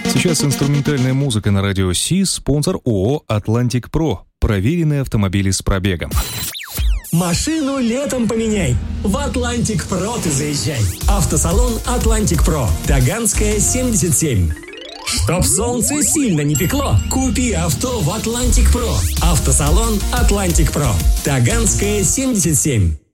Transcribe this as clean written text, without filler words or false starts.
Сейчас инструментальная музыка на радио Си, спонсор ООО «Атлантик Про». Проверенные автомобили с пробегом. Машину летом поменяй. В «Атлантик Про» ты заезжай. Автосалон «Атлантик Про». Таганская, 77. Чтоб солнце сильно не пекло, купи авто в «Атлантик Про». Автосалон «Атлантик Про». Таганская, 77.